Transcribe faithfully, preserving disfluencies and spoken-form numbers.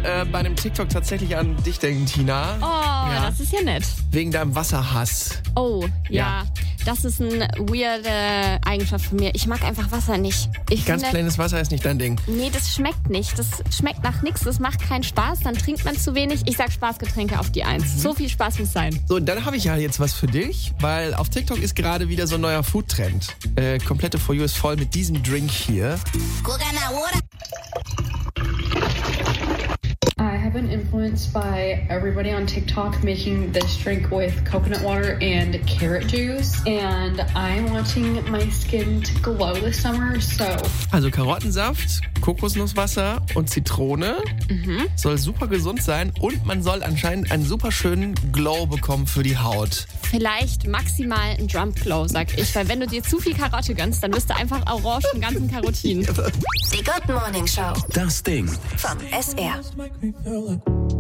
äh, bei einem TikTok tatsächlich an dich denken, Tina. Oh, ja. Das ist ja nett. Wegen deinem Wasserhass. Oh, ja. Ja. Das ist eine weirde Eigenschaft von mir. Ich mag einfach Wasser nicht. Ich Ganz finde, kleines Wasser ist nicht dein Ding. Nee, das schmeckt nicht. Das schmeckt nach nichts. Das macht keinen Spaß. Dann trinkt man zu wenig. Ich sag Spaßgetränke auf die Eins. Mhm. So viel Spaß muss sein. So, dann habe ich ja jetzt was für dich, weil auf TikTok ist gerade wieder so ein neuer Foodtrend. Äh, komplette For You ist voll mit diesem Drink hier. I have been influenced by everybody on TikTok making this drink with coconut water and carrot juice, and I'm wanting my skin to glow this summer, so... Also Karottensaft, Kokosnusswasser und Zitrone. Mhm. Soll super gesund sein und man soll anscheinend einen super schönen Glow bekommen für die Haut. Vielleicht maximal ein Drump Glow, sag ich. Weil wenn du dir zu viel Karotte gönnst, dann wirst du einfach orange vom ganzen Karotin. Die Good Morning Show. Das Ding. Vom S R. Make me feel like